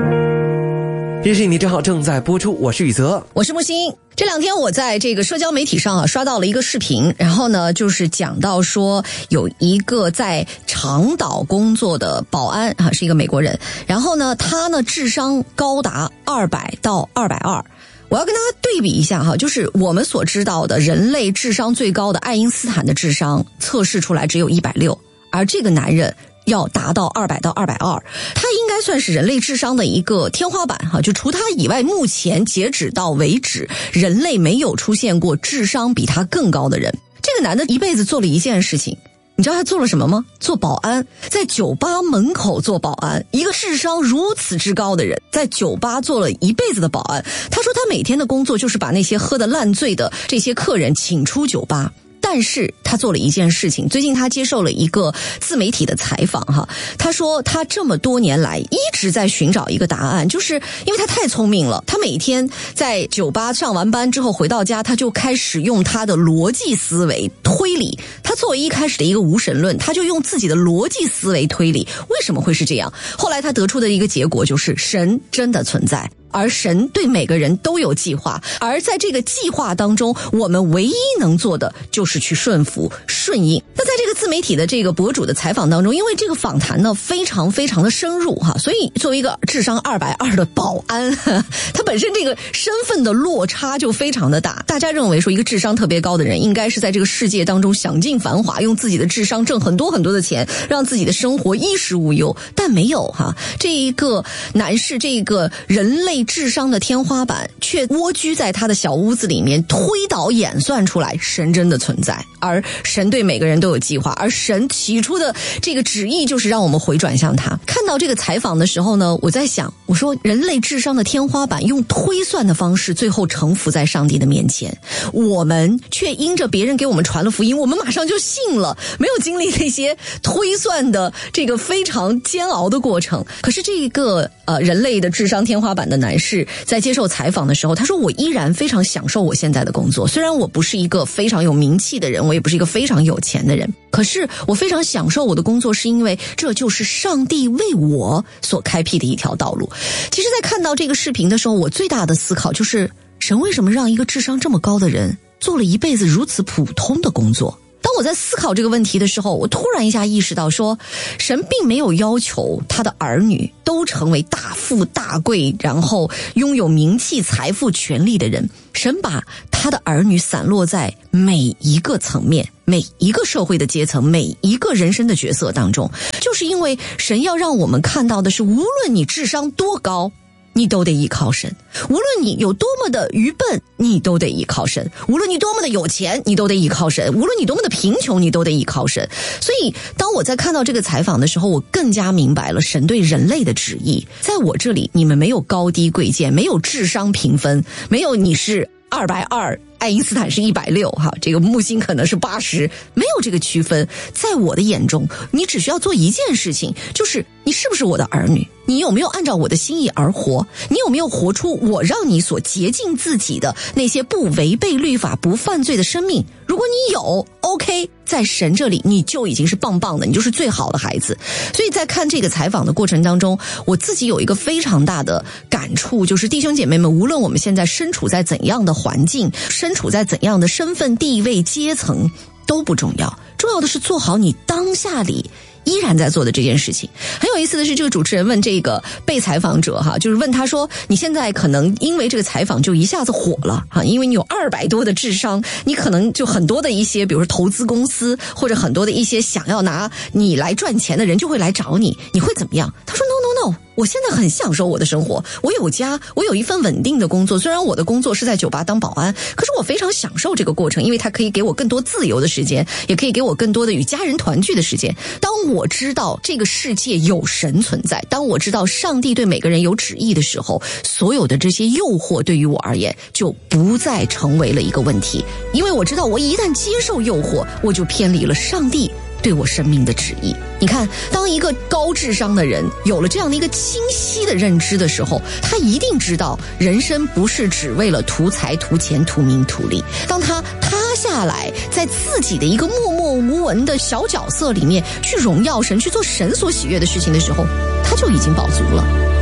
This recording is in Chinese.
电视你正好正在播出，我是宇泽， 我是木星。这两天我在这个社交媒体上刷到了一个视频，然后呢就是讲到说有一个在长岛工作的保安是一个美国人，然后呢他呢智商高达200到220。我要跟大家对比一下就是我们所知道的人类智商最高的爱因斯坦的智商测试出来只有160，而这个男人要达到200到220，他应该算是人类智商的一个天花板就除他以外，目前截止到为止，人类没有出现过智商比他更高的人。这个男的一辈子做了一件事情，你知道他做了什么吗？做保安，在酒吧门口做保安。一个智商如此之高的人，在酒吧做了一辈子的保安。他说他每天的工作就是把那些喝得烂醉的这些客人请出酒吧。但是他做了一件事情，最近他接受了一个自媒体的采访他说他这么多年来一直在寻找一个答案，就是因为他太聪明了，他每天在酒吧上完班之后回到家，他就开始用他的逻辑思维推理。他作为一开始的一个无神论，他就用自己的逻辑思维推理为什么会是这样。后来他得出的一个结果就是神真的存在，而神对每个人都有计划，而在这个计划当中，我们唯一能做的就是去顺服顺应。那在这个自媒体的这个博主的采访当中，因为这个访谈呢非常非常的深入所以作为一个智商220的保安他本身这个身份的落差就非常的大。大家认为说一个智商特别高的人应该是在这个世界当中享尽繁华，用自己的智商挣很多很多的钱，让自己的生活衣食无忧，但没有这一个男士，这个人类智商的天花板却蜗居在他的小屋子里面，推导演算出来神真的存在，而神对每个人都有计划，而神起初的这个旨意就是让我们回转向他。看到这个采访的时候呢，我在想，我说人类智商的天花板用推算的方式最后臣服在上帝的面前，我们却因着别人给我们传了福音，我们马上就信了，没有经历那些推算的这个非常煎熬的过程。可是这一个人类的智商天花板的男士在接受采访的时候，他说我依然非常享受我现在的工作，虽然我不是一个非常有名气的人，我也不是一个非常有钱的人，可是我非常享受我的工作，是因为这就是上帝为我所开辟的一条道路。其实在看到这个视频的时候，我最大的思考就是神为什么让一个智商这么高的人做了一辈子如此普通的工作。当我在思考这个问题的时候，我突然一下意识到说，神并没有要求他的儿女都成为大富大贵，然后拥有名气财富权力的人。神把他的儿女散落在每一个层面，每一个社会的阶层，每一个人生的角色当中，就是因为神要让我们看到的是，无论你智商多高，你都得依靠神，无论你有多么的愚笨，你都得依靠神，无论你多么的有钱，你都得依靠神，无论你多么的贫穷，你都得依靠神。所以当我在看到这个采访的时候，我更加明白了神对人类的旨意。在我这里，你们没有高低贵贱，没有智商评分，没有你是220，爱因斯坦是160这个木星可能是80，没有这个区分。在我的眼中，你只需要做一件事情，就是你是不是我的儿女，你有没有按照我的心意而活，你有没有活出我让你所洁净自己的那些不违背律法不犯罪的生命。如果你有 OK， 在神这里你就已经是棒棒的，你就是最好的孩子。所以在看这个采访的过程当中，我自己有一个非常大的感触，就是弟兄姐妹们，无论我们现在身处在怎样的环境，身处在怎样的身份地位阶层都不重要，重要的是做好你当下里依然在做的这件事情。很有意思的是，这个主持人问这个被采访者就是问他说，你现在可能因为这个采访就一下子火了因为你有200多的智商，你可能就很多的一些比如说投资公司或者很多的一些想要拿你来赚钱的人就会来找你，你会怎么样？他说 No， 我现在很享受我的生活，我有家，我有一份稳定的工作，虽然我的工作是在酒吧当保安，可是我非常享受这个过程，因为它可以给我更多自由的时间，也可以给我更多的与家人团聚的时间。当我知道这个世界有神存在，当我知道上帝对每个人有旨意的时候，所有的这些诱惑对于我而言就不再成为了一个问题，因为我知道我一旦接受诱惑，我就偏离了上帝对我生命的旨意。你看，当一个高智商的人有了这样的一个清晰的认知的时候，他一定知道人生不是只为了图财图钱图名图利。当他塌下来，在自己的一个默默无闻的小角色里面去荣耀神，去做神所喜悦的事情的时候，他就已经饱足了。